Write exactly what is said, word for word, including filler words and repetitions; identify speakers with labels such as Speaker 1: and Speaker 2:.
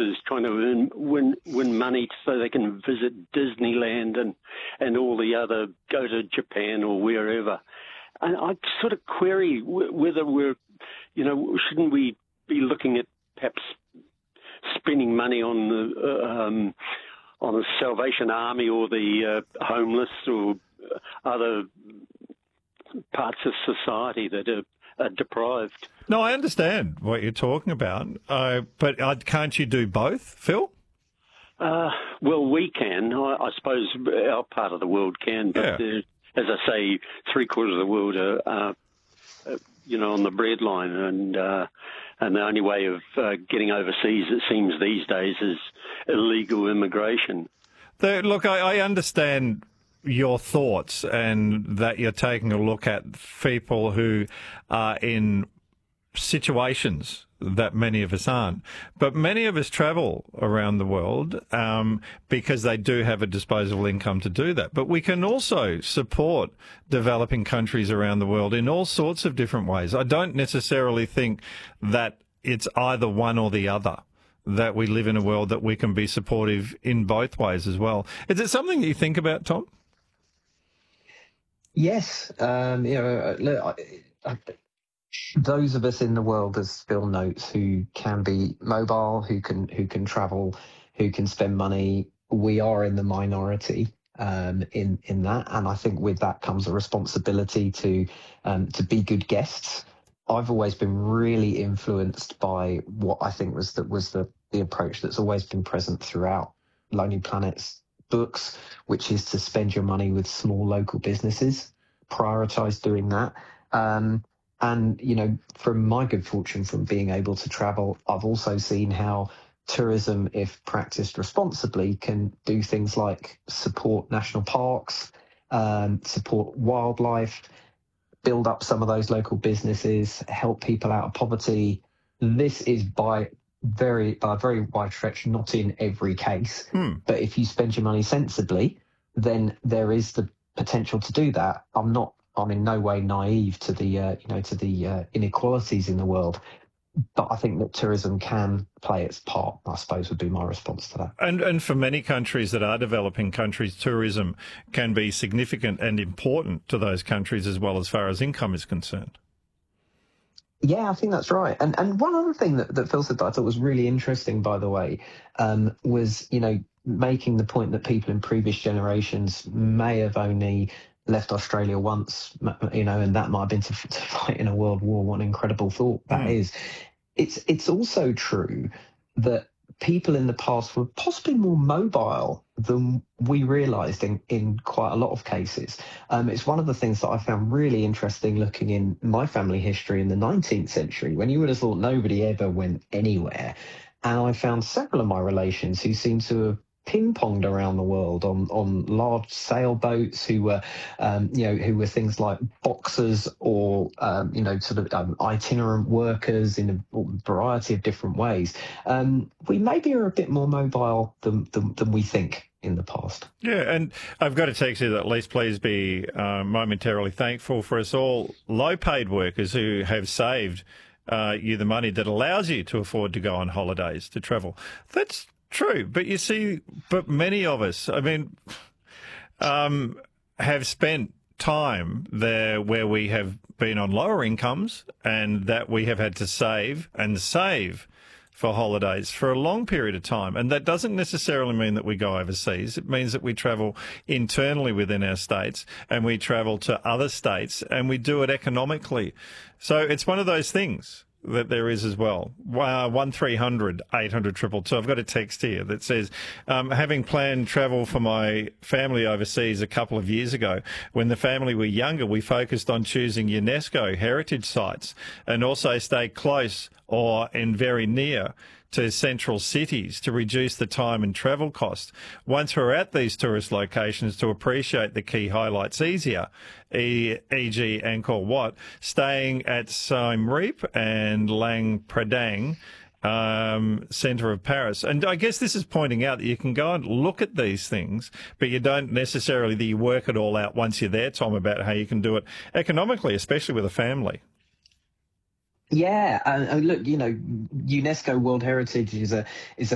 Speaker 1: cruises, trying to earn, win win money so they can visit Disneyland and, and all the other, go to Japan or wherever. And I sort of query whether we're, you know, shouldn't we be looking at perhaps spending money on the um, on the Salvation Army or the uh, homeless or other parts of society that are, are deprived?
Speaker 2: No, I understand what you're talking about, uh, but uh, can't you do both, Phil?
Speaker 1: Uh, well, we can. I, I suppose our part of the world can, but
Speaker 2: Yeah.
Speaker 1: uh, as I say, three quarters of the world are, uh, uh, you know, on the breadline, and uh, and the only way of uh, getting overseas, it seems these days, is illegal immigration.
Speaker 2: The, look, I, I understand your thoughts and that you're taking a look at people who are in situations that many of us aren't. But many of us travel around the world um, because they do have a disposable income to do that. But we can also support developing countries around the world in all sorts of different ways. I don't necessarily think that it's either one or the other, that we live in a world that we can be supportive in both ways as well. Is it something that you think about, Tom?
Speaker 3: Yes. Um, you know, look, I, I, those of us in the world, as Phil notes, who can be mobile, who can who can travel, who can spend money, we are in the minority um, in in that, and I think with that comes a responsibility to um, to be good guests. I've always been really influenced by what I think was that was the the approach that's always been present throughout Lonely Planet's books, which is to spend your money with small local businesses, prioritize doing that. Um, And, you know, from my good fortune from being able to travel, I've also seen how tourism, if practiced responsibly, can do things like support national parks, um, support wildlife, build up some of those local businesses, help people out of poverty. This is by very, by a very wide stretch, not in every case.
Speaker 2: Hmm.
Speaker 3: But if you spend your money sensibly, then there is the potential to do that. I'm not I'm in no way naive to the uh, you know to the uh, inequalities in the world, but I think that tourism can play its part, I suppose, would be my response to that.
Speaker 2: And and for many countries that are developing countries, tourism can be significant and important to those countries as well as far as income is concerned.
Speaker 3: Yeah, I think that's right. And and one other thing that, that Phil said that I thought was really interesting, by the way, um, was, you know, making the point that people in previous generations may have only left Australia once, you know, and that might have been to, to fight in a world war. What an incredible thought that
Speaker 2: Mm.
Speaker 3: is. It's it's also true that people in the past were possibly more mobile than we realised in, in quite a lot of cases. Um, it's one of the things that I found really interesting looking in my family history in the nineteenth century, when you would have thought nobody ever went anywhere. And I found several of my relations who seemed to have ping-ponged around the world on, on large sailboats, who were, um, you know, who were things like boxers or, um, you know, sort of um, itinerant workers in a variety of different ways. Um, we maybe are a bit more mobile than, than, than we think in the past.
Speaker 2: Yeah, and I've got to text you that at least please be uh, momentarily thankful for us all low-paid workers who have saved uh, you the money that allows you to afford to go on holidays, to travel. That's true, but you see, but many of us, I mean, um, have spent time there where we have been on lower incomes and that we have had to save and save for holidays for a long period of time. And that doesn't necessarily mean that we go overseas. It means that we travel internally within our states and we travel to other states and we do it economically. So it's one of those things that there is as well. Uh, one three hundred eight hundred two two two. I've got a text here that says, um, having planned travel for my family overseas a couple of years ago, when the family were younger, we focused on choosing UNESCO heritage sites and also stay close or and very near to central cities to reduce the time and travel costs. Once we're at these tourist locations, to appreciate the key highlights easier, for example Angkor Wat, staying at Siem Reap and Lang Pradang, um, centre of Paris. And I guess this is pointing out that you can go and look at these things, but you don't necessarily that you work it all out once you're there, Tom, about how you can do it economically, especially with a family.
Speaker 3: Yeah, and, and look, you know, UNESCO World Heritage is a is a